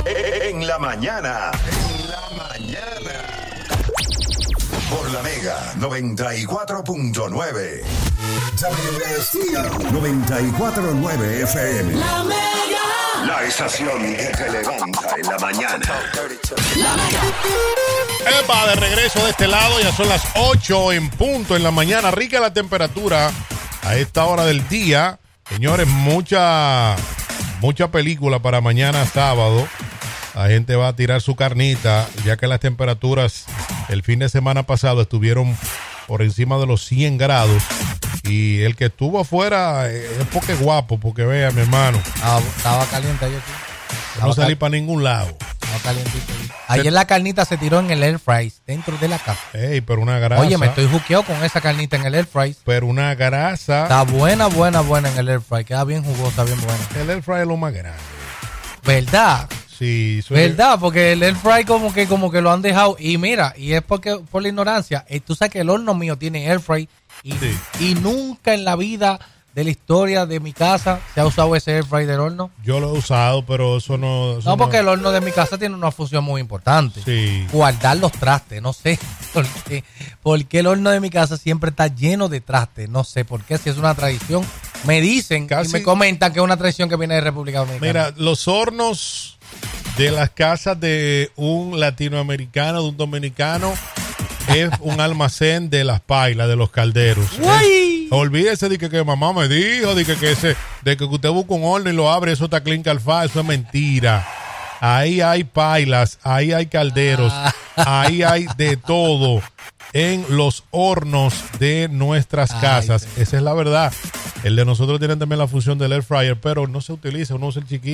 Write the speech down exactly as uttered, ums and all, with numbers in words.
En la mañana. En la mañana. Por la Mega noventa y cuatro punto nueve. W S T noventa y cuatro punto nueve F M. La Mega. La estación que te levanta en la mañana. La Mega. Epa, de regreso de este lado, ya son las ocho en punto en la mañana. Rica la temperatura a esta hora del día. Señores, mucha, mucha película para mañana sábado. La gente va a tirar su carnita, ya que las temperaturas el fin de semana pasado estuvieron por encima de los cien grados. Y el que estuvo afuera es porque es guapo, porque vea, mi hermano. Ah, estaba caliente ayer. No salí para ningún lado. Estaba calientito. Ayer la carnita se tiró en el air fry dentro de la casa. Ey, pero una grasa. Oye, me estoy juqueado con esa carnita en el air fry. Pero una grasa. Está buena, buena, buena en el air fry. Queda bien jugosa, bien buena. El air fry es lo más grande. ¿Verdad? Sí, ¿verdad? Porque el air fry como que como que lo han dejado. Y mira, y es porque por la ignorancia. Eh, tú sabes que el horno mío tiene air fry. Y, sí. y nunca en la vida de la historia de mi casa se ha usado ese air fry del horno. Yo lo he usado, pero eso no... Eso no, porque no... el horno de mi casa tiene una función muy importante. Sí. Guardar los trastes, no sé por qué. Porque el horno de mi casa siempre está lleno de trastes. No sé por qué, si es una tradición. Me dicen Casi... y me comentan que es una tradición que viene de República Dominicana. Mira, los hornos de las casas de un latinoamericano, de un dominicano... es un almacén de las pailas, de los calderos. ¿Eh? Olvídese de que, que mamá me dijo, de que, que ese, de que usted busca un horno y lo abre, eso está clean calfá, eso es mentira. Ahí hay pailas, ahí hay calderos, ahí hay de todo en los hornos de nuestras casas. Ay, sí. Esa es la verdad. El de nosotros tiene también la función del air fryer, pero no se utiliza, uno usa el chiquito.